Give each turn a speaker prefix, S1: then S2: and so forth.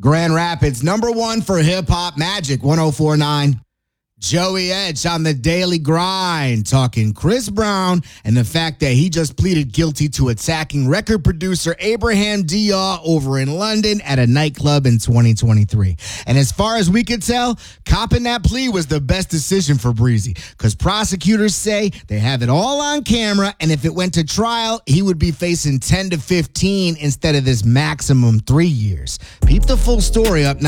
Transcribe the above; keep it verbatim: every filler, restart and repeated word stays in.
S1: Grand Rapids, number one for hip hop, Magic one oh four point nine. Joey Edge on the Daily Grind, talking Chris Brown and the fact that he just pleaded guilty to attacking record producer Abraham Dior over in London at a nightclub in twenty twenty-three. And as far as we could tell, copping that plea was the best decision for Breezy, because prosecutors say they have it all on camera, and if it went to trial, he would be facing ten to fifteen instead of this maximum three years. Peep the full story up now.